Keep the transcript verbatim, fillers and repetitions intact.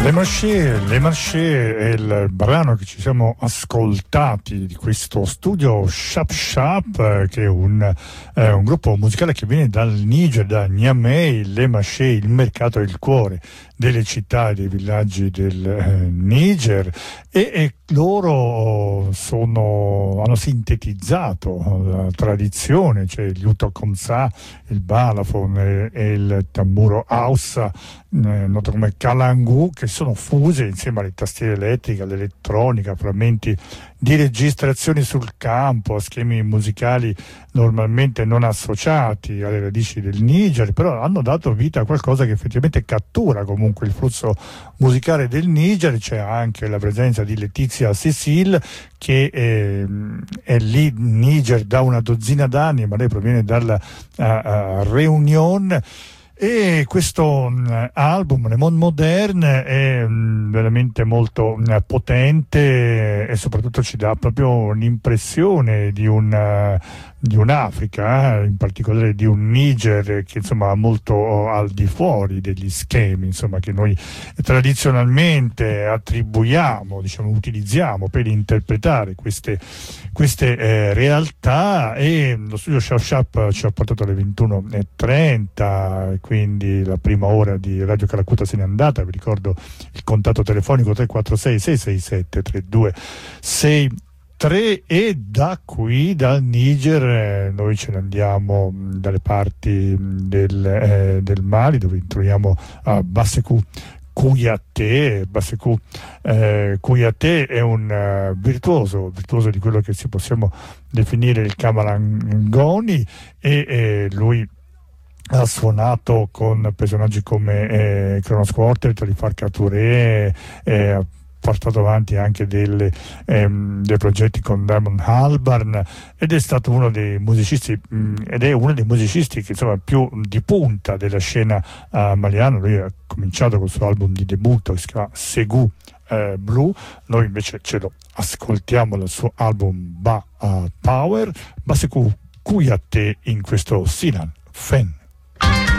Le Marché, Le Marché è il brano che ci siamo ascoltati di questo studio Shap Shap, che è un, eh, un gruppo musicale che viene dal Niger, da Niamey. Le Marché, il mercato è il cuore delle città e dei villaggi del eh, Niger, e, e loro sono, hanno sintetizzato la tradizione, cioè il liuto Komsa, il balafon e, e il tamburo Hausa, eh, noto come Kalangu, che sono fuse insieme alle tastiere elettriche, all'elettronica, frammenti di registrazioni sul campo, schemi musicali normalmente non associati alle radici del Niger, però hanno dato vita a qualcosa che effettivamente cattura comunque il flusso musicale del Niger. C'è anche la presenza di Letizia Cecil, che è, è lì in Niger da una dozzina d'anni, ma lei proviene dalla uh, uh, Réunion. E questo mh, album, Le Monde Moderne, è mh, veramente molto mh, potente, e soprattutto ci dà proprio l'impressione di un uh, di un'Africa, eh, in particolare di un Niger che insomma molto oh, al di fuori degli schemi insomma che noi tradizionalmente attribuiamo, diciamo, utilizziamo per interpretare queste, queste eh, realtà. E lo studio Shap Shap ci ha portato alle ventuno e trenta, quindi la prima ora di Radio Calacuta se n'è andata. Vi ricordo il contatto telefonico tre quattro sei sei sei sette tre due sei tre, e da qui, dal Niger, eh, noi ce ne andiamo mh, dalle parti mh, del, eh, del Mali, dove troviamo a Bassekou Kouyaté. Bassekou eh, Kouyaté è un uh, virtuoso, virtuoso di quello che si possiamo definire il Kamalangoni, e eh, lui ha suonato con personaggi come eh, Kronos Quartet, Rifarka Touré, eh, portato avanti anche delle, ehm, dei progetti con Diamond Albarn, ed è stato uno dei musicisti mh, ed è uno dei musicisti che insomma più di punta della scena uh, maliana. Lui ha cominciato col suo album di debutto che si chiama Ségou eh, Blue. Noi invece ce lo ascoltiamo dal suo album Ba uh, Power. Bassekou Kouyaté in questo Sinan Fen.